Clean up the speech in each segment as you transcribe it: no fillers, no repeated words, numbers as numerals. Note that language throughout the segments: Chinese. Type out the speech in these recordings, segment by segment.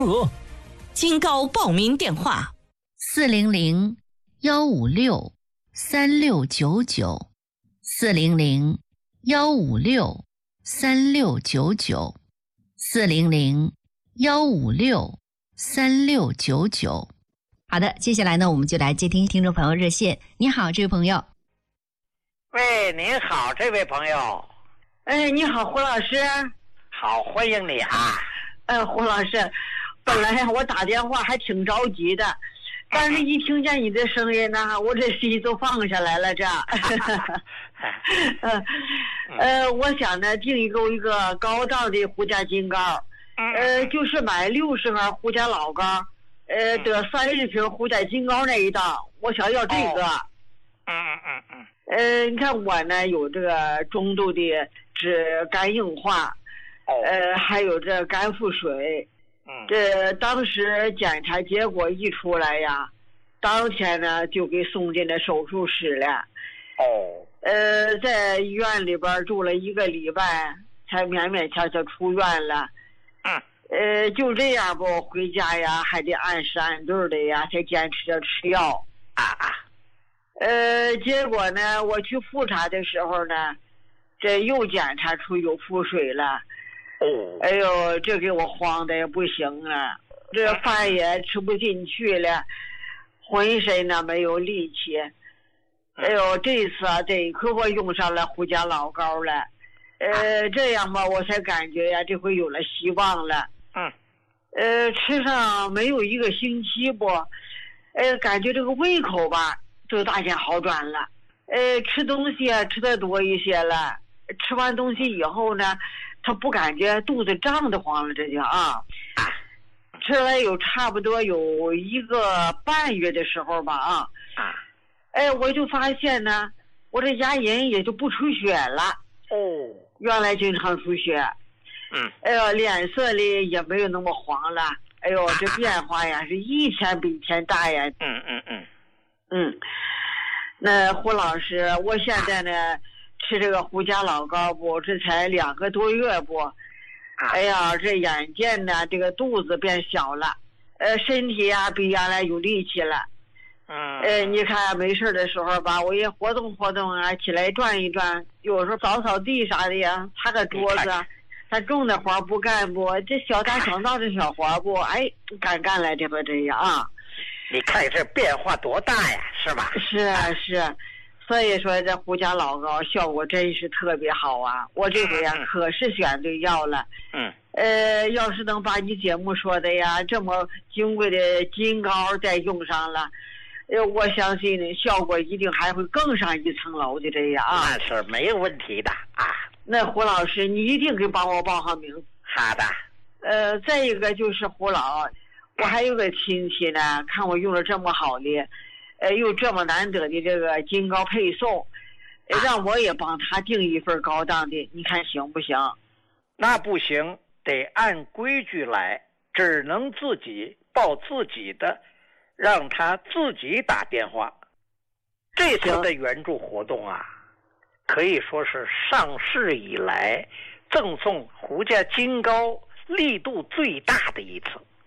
金高报名电话 400-156-3699，400-156-3699。好的，接下来呢，我们就来接听听众朋友热线。你好，这位朋友。 喂，您好，这位朋友。 你好，胡老师。 好，欢迎你啊。 胡老师，本来我打电话还挺着急的，但是一听见你的声音呢，我这心都放下来了。这，我想呢，订一个高档的胡家金糕，就是买60盒胡家老糕，得30瓶胡家金糕那一档，我想要这个。你看我呢有这个中度的脂肝硬化，还有这肝腹水。这当时检查结果一出来呀，当天呢就给送进了手术室了。在医院里边住了1个礼拜，才勉勉强强出院了。就这样吧，我回家呀还得按时按顿的呀，才坚持着吃药。结果呢，我去复查的时候呢，这又检查出有腹水了。哎呦，这给我慌的也不行了，这饭也吃不进去了，浑身呢没有力气。哎呦，这次啊，这可我用上了胡家老糕了。这样吧，我才感觉呀，这回有了希望了。吃上没有1个星期不，感觉这个胃口吧就大见好转了。吃东西啊吃的多一些了，吃完东西以后呢，他不感觉肚子胀得慌了，这就吃了差不多有1个半月的时候吧我就发现呢，我这牙龈也就不出血了。原来经常出血。脸色里也没有那么黄了。这变化呀是一天比一天大呀。那胡老师，我现在呢吃这个胡家老糕不，这才2个多月不。这眼见呢这个肚子变小了，身体呀比原来有力气了。你看没事的时候吧，我也活动活动啊，起来转一转，有时候扫扫地啥的呀，擦个桌子。他重的活不干不，这小打小闹的小活不，干来这不这样啊。 你看这变化多大呀，是吧？ 是，所以说这胡家老糕效果真是特别好啊！我这回呀可是选对药了。要是能把你节目说的呀这么金贵的金糕再用上了，我相信效果一定还会更上一层楼的这样啊。 那是没有问题的啊。 那胡老师，你一定给帮我报上名。 好的。 再一个就是胡老，我还有个亲戚呢，看我用了这么好的，又这么难得的这个金糕配送，让我也帮他订一份高档的，你看行不行？ 那不行，得按规矩来，只能自己报自己的，让他自己打电话。这次的援助活动啊，可以说是上市以来赠送胡家金糕力度最大的一次。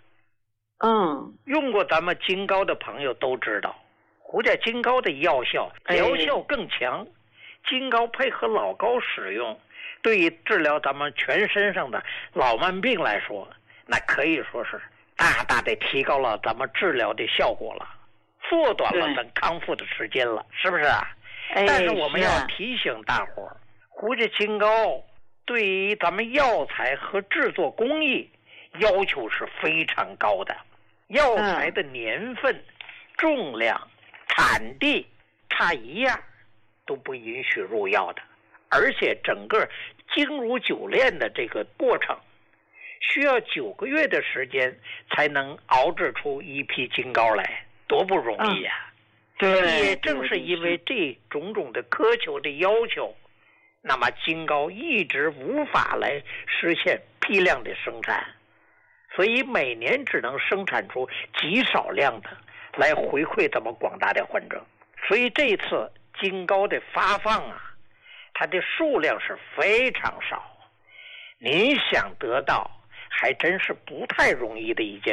用过咱们金糕的朋友都知道，胡家金糕的药效疗效更强。金糕配合老糕使用，对于治疗咱们全身上的老慢病来说，那可以说是大大的提高了咱们治疗的效果了，缩短了咱康复的时间了，是不是啊？但是我们要提醒大伙儿，胡家金糕对于咱们药材和制作工艺要求是非常高的，药材的年份、重量、产地差一样都不允许入药的，而且整个精如酒炼的这个过程需要9个月的时间才能熬制出一批金糕来，多不容易呀！也正是因为这种种的苛求的要求，那么金糕一直无法来实现批量的生产，所以每年只能生产出极少量的来回馈咱们广大的患者。所以这次金糕的发放啊，它的数量是非常少。您想得到还真是不太容易的一件